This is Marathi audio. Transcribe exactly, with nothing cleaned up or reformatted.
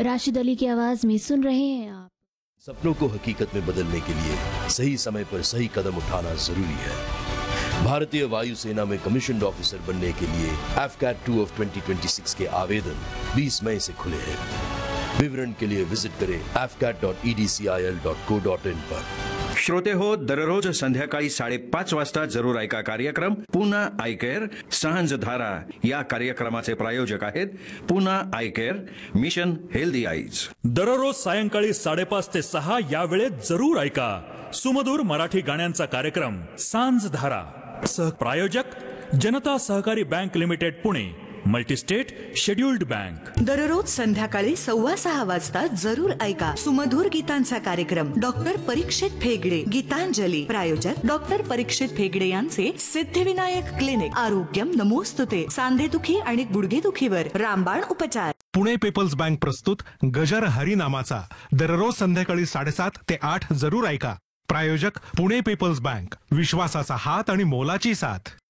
राशिद अली की आवाज में सुन रहे हैं आप। सपनों को हकीकत में बदलने के लिए सही समय पर सही कदम उठाना जरूरी है। भारतीय वायुसेना में कमीशन्ड ऑफिसर बनने के लिए F cat two of twenty twenty six के आवेदन बीस मई से खुले हैं। विवरण के लिए विजिट करें F cat dot E D C I L dot co dot in पर। श्रोते हो, दररोज संध्याकाळी साडेपाच वाजता जरूर ऐका कार्यक्रम पुन्हा आय केअर सांझ धारा. या कार्यक्रमाचे प्रायोजक आहेत पुन्हा I care, mission healthy eyes. दररोज सायंकाळी साडेपाच ते सहा या वेळेत जरूर ऐका सुमधुर मराठी गाण्यांचा कार्यक्रम सांझ धारा. सह प्रायोजक जनता सहकारी bank limited Pune, multi-state scheduled bank. दररोज संध्याकाळी सव्वा सहा वाजता जरूर ऐका सुमधुर गीतांचा कार्यक्रम डॉक्टर परीक्षित फेगडे गीतांजली. प्रायोजक डॉक्टर परीक्षित फेगडे यांचे सिद्धिविनायक क्लिनिक. आरोग्यम नमोस्तुते. सांधेदुखी आणि गुडघेदुखीवर रामबाण उपचार. पुणे पीपल्स बँक प्रस्तुत गजर हरी नामाचा दररोज संध्याकाळी साडेसात ते आठ जरूर ऐका. प्रायोजक पुणे पीपल्स बँक, विश्वासाचा हात आणि मोलाची साथ.